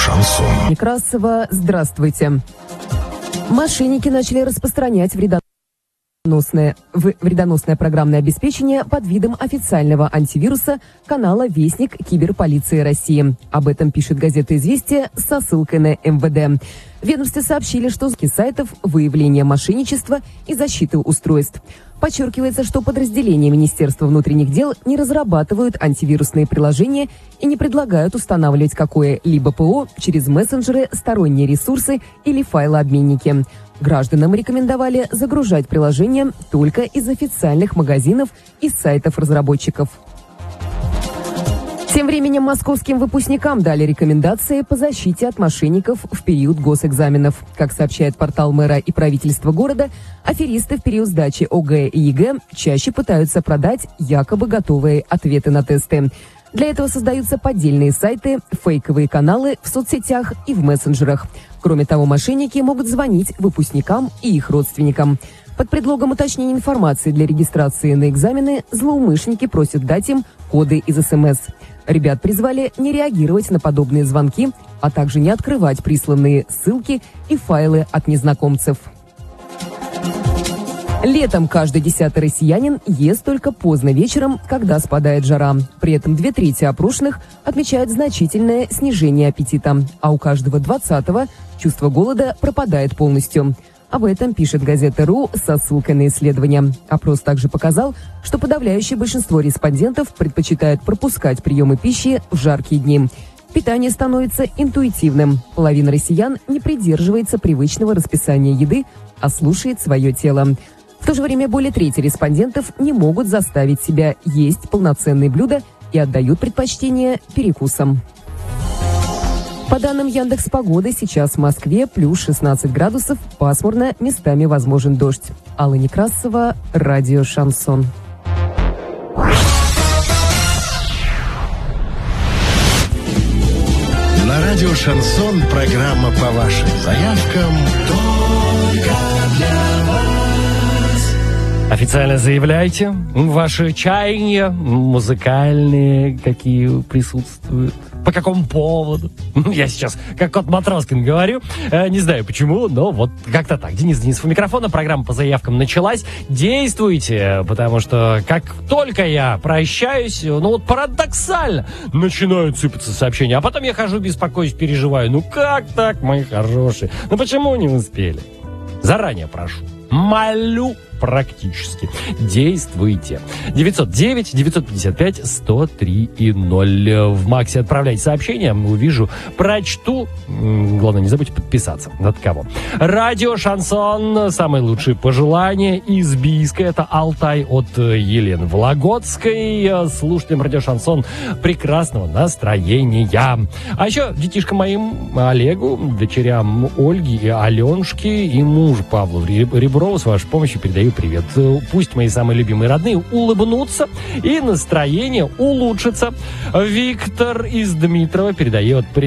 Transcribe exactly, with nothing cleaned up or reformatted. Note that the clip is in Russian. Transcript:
Шансон. Некрасова, здравствуйте. Мошенники начали распространять вредоносное, вредоносное программное обеспечение под видом официального антивируса канала «Вестник киберполиции России». Об этом пишет газета «Известия» со ссылкой на эм вэ дэ. В ведомстве сообщили, что с сайтов выявления мошенничества и защиты устройств. Подчеркивается, что подразделения Министерства внутренних дел не разрабатывают антивирусные приложения и не предлагают устанавливать какое-либо ПО через мессенджеры, сторонние ресурсы или файлообменники. Гражданам рекомендовали загружать приложения только из официальных магазинов и сайтов разработчиков. Тем временем московским выпускникам дали рекомендации по защите от мошенников в период госэкзаменов. Как сообщает портал мэра и правительства города, аферисты в период сдачи о гэ и е гэ чаще пытаются продать якобы готовые ответы на тесты. Для этого создаются поддельные сайты, фейковые каналы в соцсетях и в мессенджерах. Кроме того, мошенники могут звонить выпускникам и их родственникам. Под предлогом уточнения информации для регистрации на экзамены злоумышленники просят дать им коды из эс эм эс. Ребят призвали не реагировать на подобные звонки, а также не открывать присланные ссылки и файлы от незнакомцев. Летом каждый десятый россиянин ест только поздно вечером, когда спадает жара. При этом две трети опрошенных отмечают значительное снижение аппетита, а у каждого двадцатого чувство голода пропадает полностью. Об этом пишет газета РУ со ссылкой на исследования. Опрос также показал, что подавляющее большинство респондентов предпочитают пропускать приемы пищи в жаркие дни. Питание становится интуитивным. Половина россиян не придерживается привычного расписания еды, а слушает свое тело. В то же время более трети респондентов не могут заставить себя есть полноценные блюда и отдают предпочтение перекусам. По данным Яндекс.Погоды, сейчас в Москве плюс шестнадцать градусов, пасмурно, местами возможен дождь. Алла Некрасова, радио «Шансон». На радио «Шансон» программа по вашим заявкам только для вас. Официально заявляйте ваши чаяния, музыкальные, какие присутствуют. По какому поводу? Я сейчас как кот Матроскин говорю. Э, не знаю почему, но вот как-то так. Денис Денисов у микрофона. Программа по заявкам началась. Действуйте, потому что как только я прощаюсь, ну вот парадоксально начинают сыпаться сообщения. А потом я хожу, беспокоюсь, переживаю. Ну как так, мои хорошие? Ну почему не успели? Заранее прошу. Молю практически. Действуйте. девятьсот девять девятьсот пятьдесят пять сто три и ноль. В Максе отправляйте сообщения. Увижу, прочту. Главное, не забудьте подписаться. От кого? Радио «Шансон». Самые лучшие пожелания из Бийска. Это Алтай от Елены Вологодской. Слушателям радио «Шансон» прекрасного настроения. А еще детишкам моим, Олегу, дочерям Ольги и Аленушки и мужу Павлу Реброву с вашей помощью передаю привет. Пусть мои самые любимые родные улыбнутся и настроение улучшится. Виктор из Дмитрова передает привет.